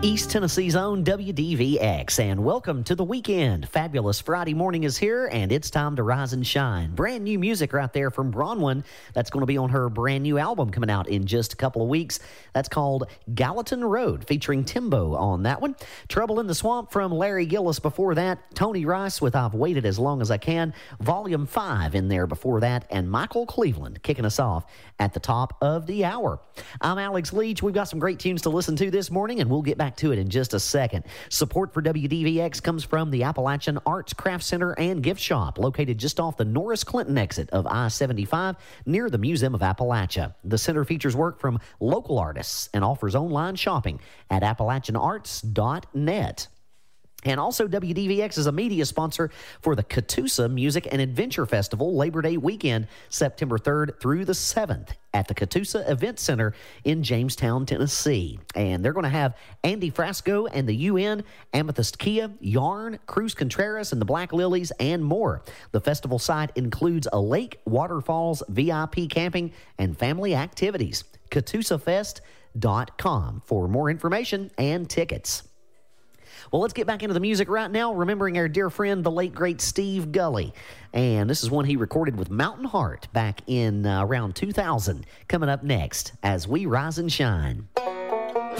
East Tennessee's own WDVX, and welcome to the weekend. Fabulous Friday morning is here, and it's time to rise and shine. Brand new music right there from Bronwyn. That's going to be on her brand new album coming out in just a couple of weeks. That's called Gallatin Road, featuring Timbo on that one. Trouble in the Swamp from Larry Gillis before that. Tony Rice with I've Waited As Long As I Can. Volume 5 in there before that. And Michael Cleveland kicking us off at the top of the hour. I'm Alex Leach. We've got some great tunes to listen to this morning, and we'll get back to it in just a second. Support for WDVX comes from the Appalachian Arts Craft Center and Gift Shop, located just off the Norris Clinton exit of I-75 near the Museum of Appalachia. The center features work from local artists and offers online shopping at appalachianarts.net. And also, WDVX is a media sponsor for the Catoosa Music and Adventure Festival Labor Day weekend, September 3rd through the 7th at the Catoosa Event Center in Jamestown, Tennessee. And they're going to have Andy Frasco and the UN, Amethyst Kia, Yarn, Cruz Contreras and the Black Lilies, and more. The festival site includes a lake, waterfalls, VIP camping, and family activities. CatoosaFest.com for more information and tickets. Well, let's get back into the music right now, remembering our dear friend, the late, great Steve Gully. And this is one he recorded with Mountain Heart back in around 2000. Coming up next as we rise and shine.